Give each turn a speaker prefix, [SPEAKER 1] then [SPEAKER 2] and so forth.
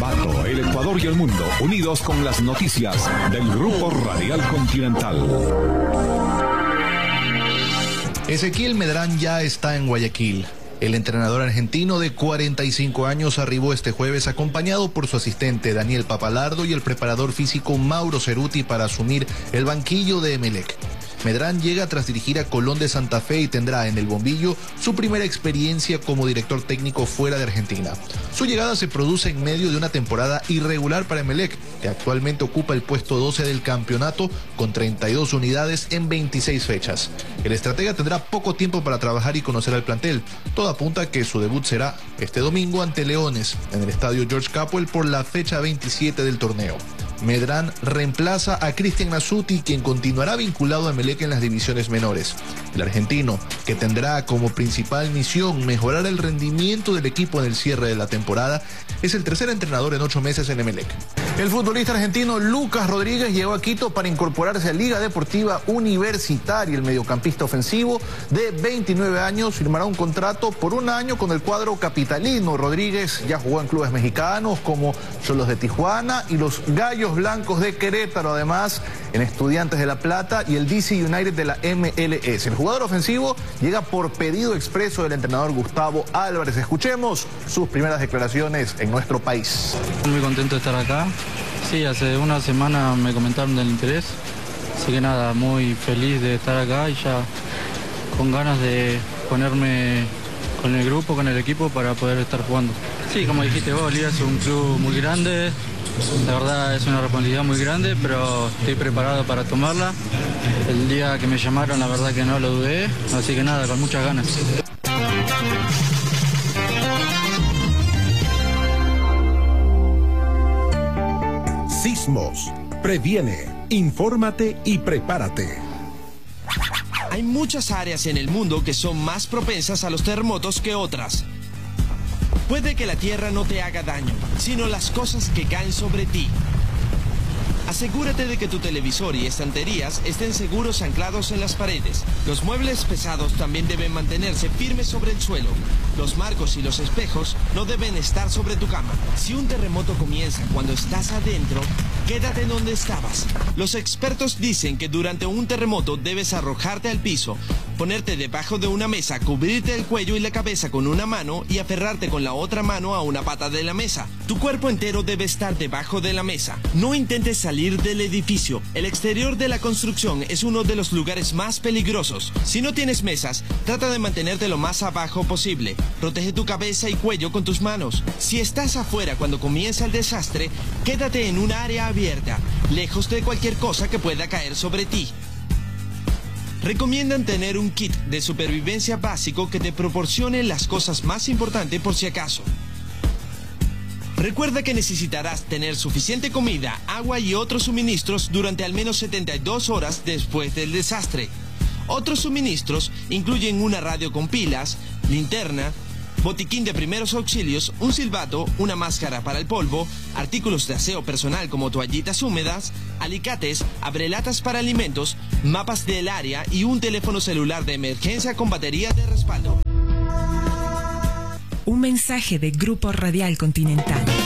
[SPEAKER 1] Ambato, el Ecuador y el mundo, unidos con las noticias del Grupo Radial Continental.
[SPEAKER 2] Ezequiel Medrán ya está en Guayaquil. El entrenador argentino de 45 años arribó este jueves acompañado por su asistente Daniel Papalardo y el preparador físico Mauro Ceruti para asumir el banquillo de Emelec. Medrán llega tras dirigir a Colón de Santa Fe y tendrá en el bombillo su primera experiencia como director técnico fuera de Argentina. Su llegada se produce en medio de una temporada irregular para Emelec, que actualmente ocupa el puesto 12 del campeonato con 32 unidades en 26 fechas. El estratega tendrá poco tiempo para trabajar y conocer al plantel. Todo apunta a que su debut será este domingo ante Leones, en el estadio George Capwell por la fecha 27 del torneo. Medrán reemplaza a Cristian Nasuti, quien continuará vinculado a Emelec en las divisiones menores. El argentino, que tendrá como principal misión mejorar el rendimiento del equipo en el cierre de la temporada, es el tercer entrenador en 8 meses en Emelec. El futbolista argentino Lucas Rodríguez llegó a Quito para incorporarse a Liga Deportiva Universitaria. El mediocampista ofensivo de 29 años firmará un contrato por 1 año con el cuadro capitalino. Rodríguez ya jugó en clubes mexicanos como Xolos de Tijuana y los Gallos Blancos de Querétaro, además en Estudiantes de La Plata y el DC United de la MLS. El jugador ofensivo llega por pedido expreso del entrenador Gustavo Álvarez. Escuchemos sus primeras declaraciones en nuestro país.
[SPEAKER 3] Muy contento de estar acá. Sí, hace una semana me comentaron del interés, así que nada, muy feliz de estar acá y ya con ganas de ponerme con el grupo, con el equipo para poder estar jugando. Sí, como dijiste vos, Liga es un club muy grande. La verdad es una responsabilidad muy grande, pero estoy preparado para tomarla. El día que me llamaron, la verdad que no lo dudé, así que nada, con muchas ganas.
[SPEAKER 1] Sismos. Previene, infórmate y prepárate.
[SPEAKER 4] Hay muchas áreas en el mundo que son más propensas a los terremotos que otras. Puede que la tierra no te haga daño, sino las cosas que caen sobre ti. Asegúrate de que tu televisor y estanterías estén seguros anclados en las paredes. Los muebles pesados también deben mantenerse firmes sobre el suelo. Los marcos y los espejos no deben estar sobre tu cama. Si un terremoto comienza cuando estás adentro, quédate donde estabas. Los expertos dicen que durante un terremoto debes arrojarte al piso, ponerte debajo de una mesa, cubrirte el cuello y la cabeza con una mano y aferrarte con la otra mano a una pata de la mesa. Tu cuerpo entero debe estar debajo de la mesa. No intentes salir del edificio. El exterior de la construcción es uno de los lugares más peligrosos. Si no tienes mesas, trata de mantenerte lo más abajo posible. Protege tu cabeza y cuello con tus manos. Si estás afuera cuando comienza el desastre, quédate en un área abierta, lejos de cualquier cosa que pueda caer sobre ti. Recomiendan tener un kit de supervivencia básico que te proporcione las cosas más importantes por si acaso. Recuerda que necesitarás tener suficiente comida, agua y otros suministros durante al menos 72 horas después del desastre. Otros suministros incluyen una radio con pilas, linterna, botiquín de primeros auxilios, un silbato, una máscara para el polvo, artículos de aseo personal como toallitas húmedas, alicates, abrelatas para alimentos, mapas del área y un teléfono celular de emergencia con batería de respaldo.
[SPEAKER 5] Un mensaje de Grupo Radial Continental.